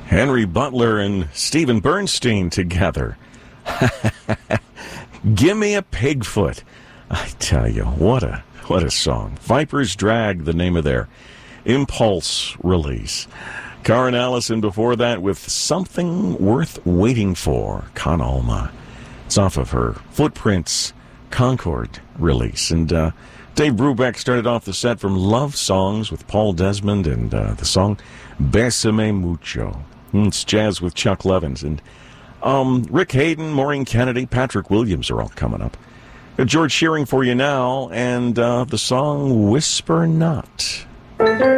Henry Butler and Stephen Bernstein together. Give me a Pigfoot. I tell you, what a song. Viper's Drag, the name of their Impulse release. Karen Allison before that with Something Worth Waiting For, Con Alma. It's off of her Footprints Concord release. And Dave Brubeck started off the set from Love Songs with Paul Desmond and the song Bésame Mucho. It's jazz with Chuck Levins. And Rick Hayden, Maureen Kennedy, Patrick Williams are all coming up. George Shearing for you now, and the song Whisper Not.